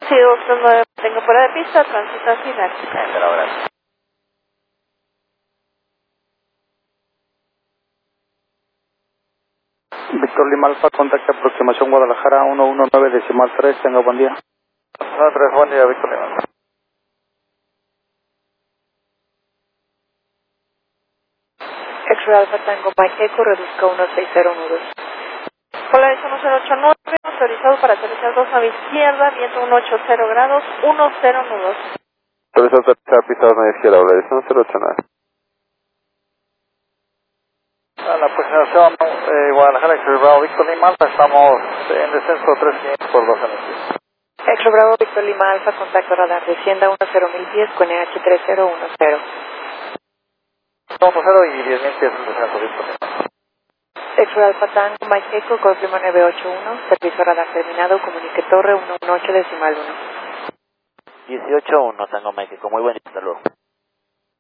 Sí, 239, tengo fuera de pista, tránsito final. De la hora. Víctor Lima Alfa, contacto aproximación Guadalajara 119.3, tenga buen día. 1-3, buen día, Víctor Lima. X-Ray Alpha Tango Mike Echo, reduzca 16012. Polaris 1089, autorizado para aterrizar 2 a la izquierda, viento 180 grados, 10 nudos. Autorizado a pisar a la izquierda, Polaris 1089. A la aproximación Guadalajara, X-Ray Bravo, Víctor Lima Alfa, estamos en descenso 3500 por 2 minutos. X-Ray Bravo, Víctor Lima Alfa, contacto radar, descienda 10010 con EH3010. 10 y 10.000 pies en descenso, Víctor Lima. X-Ray Alpha Tango Mike Echo, Cosmo 981, servicio radar terminado, comunique torre 118.1. 18-1, tengo México, muy buen saludo.